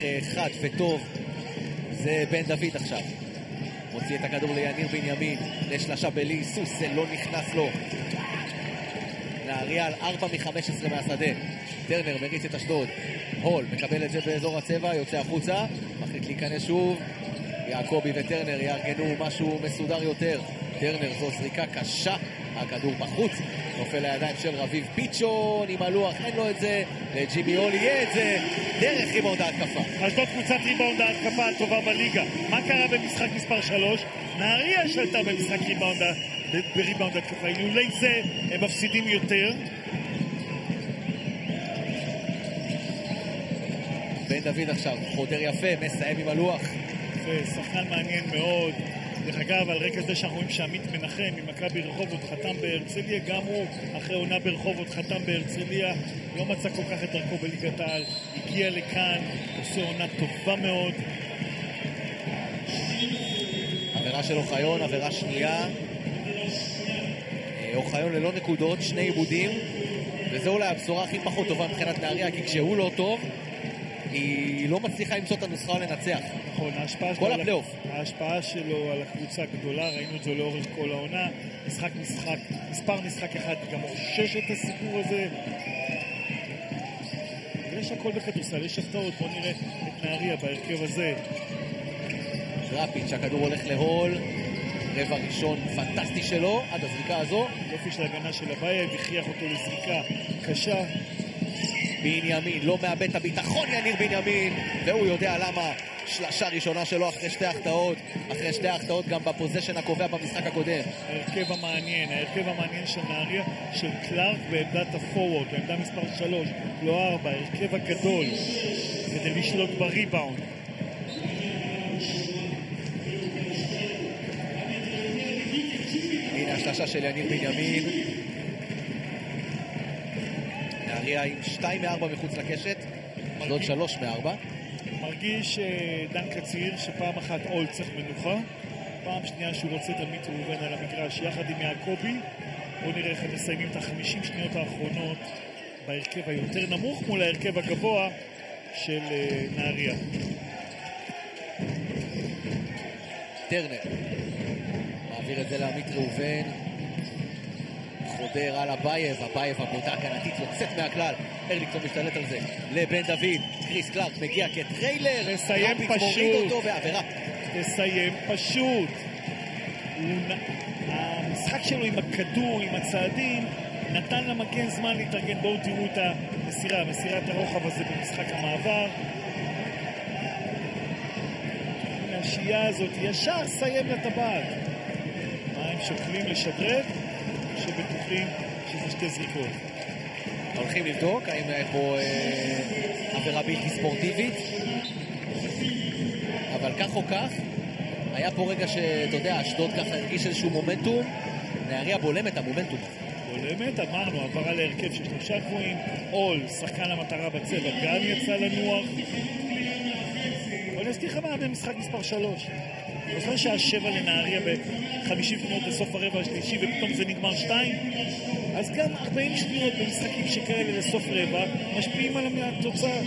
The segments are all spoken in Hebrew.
אחד וטוב זה בן דוד עכשיו. מוציא את הכדור ליניר בנימין, לשלשה בלי סוס, זה לא נכנס לו. נהריה על 4 מ-15 מהשדה. טרנר מריץ את אשדוד. הול מקבל את זה באזור הצבע, יוצא החוצה, מחליט להיכנס שוב. יעקובי וטרנר יארגנו משהו מסודר יותר. טרנר זו זריקה קשה, הכדור בחוץ, נופל לידיים של רביב פיצ'ון עם הלוח, אין לו את זה, לג'ימי הול יהיה את זה, דרך ריבאונד ההתקפה. אשדוד קבוצת ריבאונד ההתקפה הטובה בליגה. מה קרה במשחק מספר 3? נהריה שלטה במשחק בריבאונד ההתקפה, אילולי זה הם מפסידים יותר. בן דוד עכשיו חודר יפה, מסיים עם הלוח. שחקן מעניין מאוד. דרך אגב, על רקע זה שאנחנו רואים שעמית מנחם ממכבי רחובות חתם בהרצליה, גם הוא אחרי עונה ברחובות חתם בהרצליה, לא מצא כל כך את דרכו בליגת העל, הגיע לכאן, עושה עונה טובה מאוד. עבירה של אוחיון, עבירה שנייה. אוחיון ללא נקודות, 2 עיבודים, וזה אולי הבשורה הכי פחות טובה מבחינת נהריה, כי כשהוא לא טוב היא לא מצליחה למצוא את הנוסחה לנצח. נכון, ההשפעה שלו על הקבוצה גדולה, ראינו את זה לאורך כל העונה. מספר משחק אחד גם חושש את הסיפור הזה. יש הכל בכדורסל, יש הפתעות. בואו נראה את נהריה בהרכב הזה. רפיץ', הכדור הולך להול, רבע ראשון פנטסטי שלו עד הזריקה הזו. יופי של הגנה של הבייב, הכריח אותו לזריקה קשה. בנימין לא מאבד את הביטחון, יניר בנימין, והוא יודע למה. שלשה ראשונה שלו אחרי 2 החטאות, אחרי 2 החטאות גם בפוזיישן הקובע במשחק הקודם. ההרכב המעניין של נהריה, של קלארק בעמדת הפורוורד, בעמדה מספר 3, לא 4, ההרכב הגדול כדי לשלוט בריבאונד. הנה השלשה של יניר בנימין. נהריה עם 2 מ-4 מחוץ לקשת, עוד 3 מ-4. מרגיש דן קציר שפעם אחת אול צריך מנוחה, פעם שנייה שהוא רוצה את עמית ראובן על המגרש יחד עם יעקובי. בואו נראה איך הם מסיימים את ה-50 שניות האחרונות בהרכב היותר נמוך מול ההרכב הגבוה של נהריה. טרנר מעביר את זה לעמית ראובן, חודר על הבייב, עבודה הגנתית יוצאת מהכלל, ארליקסון משתלט על זה לבן דוד, קריס קלארק מגיע כטריילר, לסיים פשוט, לסיים פשוט. המשחק שלו עם הכדור, עם הצעדים, נתן למגן זמן להתארגן. בואו תראו את מסירת הרוחב הזה במשחק המעבר. השנייה הזאת ישר סיים לטבעת. מה הם שוקלים לשדרג? שבטוחים שזה 2 זריקות. הולכים לבדוק האם פה עבירה בלתי ספורטיבית, אבל כך או כך היה פה רגע שאתה יודע, אשדוד ככה הרגיש איזשהו מומנטום. נהריה בולמת המומנטום. בולמת, אמרנו, עברה להרכב של 3 גבוהים. אול, שחקן המטרה בצבע, גם יצא לנוח. בוא נזכיר לך מה במשחק מספר 3. בזמן שהשבע לנהריה ב-50 שניות בסוף הרבע השלישי ופתאום זה נגמר 2, אז גם 40 שניות במשחקים שכאלה לסוף רבע משפיעים על התוצאה.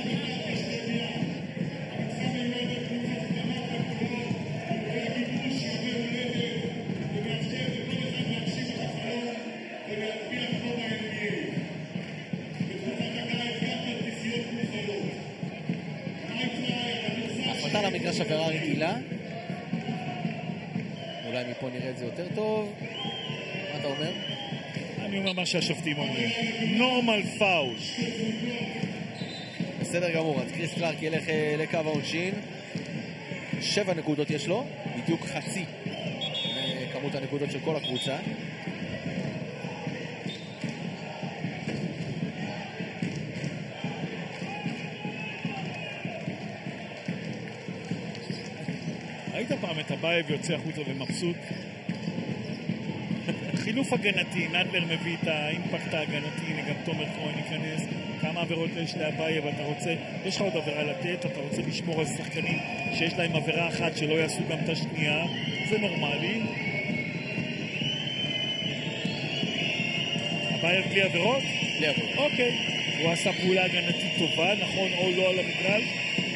החלטה למגרש עבירה רגילה, אולי מפה נראה את זה יותר טוב. מה אתה אומר? אני אומר מה שהשופטים אומרים, נורמל פאול. בסדר גמור, אז קריס קלארק ילך לקו העונשין. 7 נקודות יש לו, בדיוק חצי כמות הנקודות של כל הקבוצה. ראית פעם את הבייב יוצא החוצה ומבסוט? חילוף הגנתי, נדלר מביא את האימפקט ההגנתי, הנה גם תומר כהן ייכנס. כמה עבירות יש להבייב, אתה רוצה, יש לך עוד עבירה לתת, אתה רוצה לשמור על שחקנים שיש להם עבירה אחת שלא יעשו גם את השנייה, זה נורמלי. הבייב בלי עבירות? בלי עבירות. אוקיי, הוא עשה פעולה הגנתית טובה, נכון, או לא על המגרש,